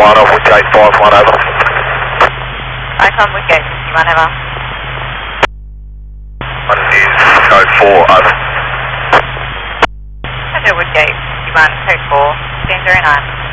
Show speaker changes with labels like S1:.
S1: 51 over Woodgate 51 over.
S2: Icon Woodgate 51 over.
S1: One is code 4 over.
S2: Roger Woodgate 51, code 4, stand 09.